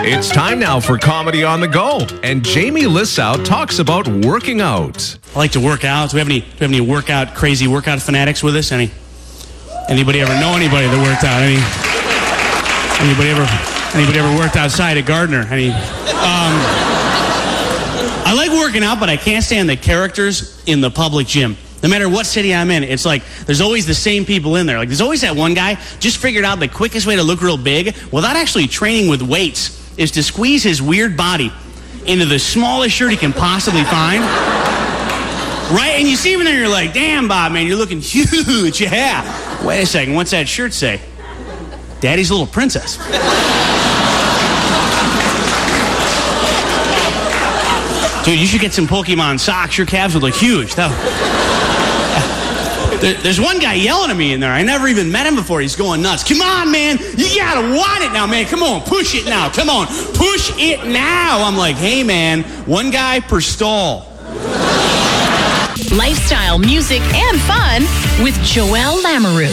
It's time now for Comedy on the Go, and Jamie Lissout talks about working out. I like to work out. Do we have any crazy workout fanatics with us? Anybody ever know anybody that worked out? Anybody ever worked outside at Gardner? I like working out, but I can't stand the characters in the public gym. No matter what city I'm in, it's like there's always the same people in there. Like there's always that one guy just figured out the quickest way to look real big without actually training with weights is to squeeze his weird body into the smallest shirt he can possibly find. Right? And you see him in there, you're like, damn, Bob, man, you're looking huge. Yeah. Wait a second, what's that shirt say? Daddy's Little Princess. Dude, you should get some Pokemon socks. Your calves would look huge. There's one guy yelling at me in there. I never even met him before. He's going nuts. Come on, man. You gotta want it now, man. Come on, push it now. Come on, push it now. I'm like, hey, man, one guy per stall. Lifestyle, music, and fun with Joel Lamoureux.